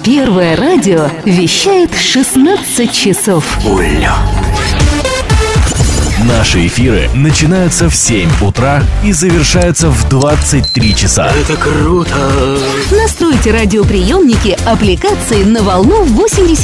Первое радио вещает 16 часов. Уля. Наши эфиры начинаются в 7 утра и завершаются в 23 часа. Это круто! Настройте радиоприемники аппликации на волну 80.